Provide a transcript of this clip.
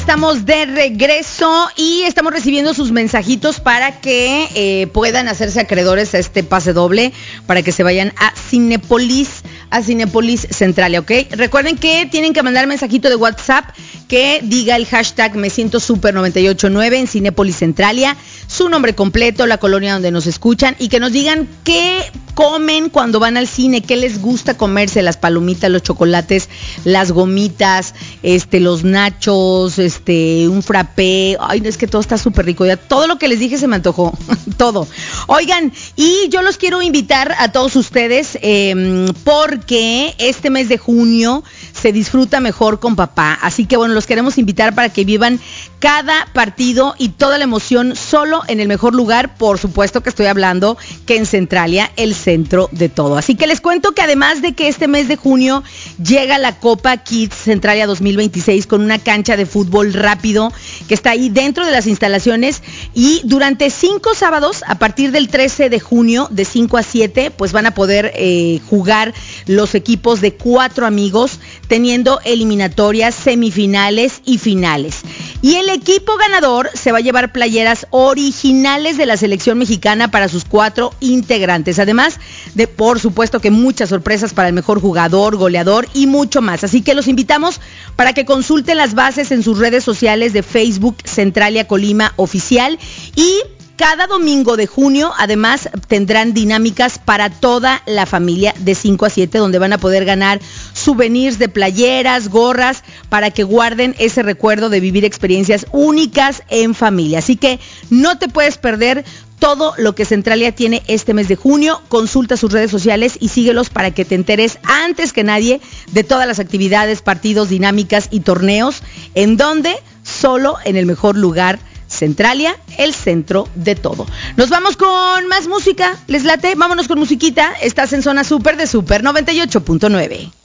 Estamos de regreso y estamos recibiendo sus mensajitos para que puedan hacerse acreedores a este pase doble para que se vayan a Cinépolis Centralia, ¿ok? Recuerden que tienen que mandar mensajito de WhatsApp que diga el hashtag Me Siento Super 989 en Cinépolis Centralia, su nombre completo, la colonia donde nos escuchan y que nos digan qué comen cuando van al cine, qué les gusta comerse, las palomitas, los chocolates, las gomitas, los nachos, un frappé. Ay, es que todo está súper rico, ya todo lo que les dije se me antojó, todo. Oigan, y yo los quiero invitar a todos ustedes porque este mes de junio se disfruta mejor con papá, así que bueno, los queremos invitar para que vivan cada partido y toda la emoción solo en el mejor lugar, por supuesto que estoy hablando que en Centralia, el centro de todo. Así que les cuento que además de que este mes de junio llega la Copa Kids Centralia 2026 con una cancha de fútbol rápido que está ahí dentro de las instalaciones y durante 5 sábados, a partir del 13 de junio, de 5 a 7, pues van a poder jugar los equipos de 4 amigos, teniendo eliminatorias, semifinales y finales. Y el equipo ganador se va a llevar playeras originales de la selección mexicana para sus 4 integrantes. Además de, por supuesto, que muchas sorpresas para el mejor jugador, goleador y mucho más. Así que los invitamos para que consulten las bases en sus redes sociales de Facebook Centralia Colima Oficial y cada domingo de junio, además, tendrán dinámicas para toda la familia de 5 a 7, donde van a poder ganar souvenirs de playeras, gorras, para que guarden ese recuerdo de vivir experiencias únicas en familia. Así que no te puedes perder todo lo que Centralia tiene este mes de junio. Consulta sus redes sociales y síguelos para que te enteres antes que nadie de todas las actividades, partidos, dinámicas y torneos, en donde solo en el mejor lugar, Centralia, el centro de todo. Nos vamos con más música, ¿les late? Vámonos con musiquita. Estás en Zona Super de Super 98.9.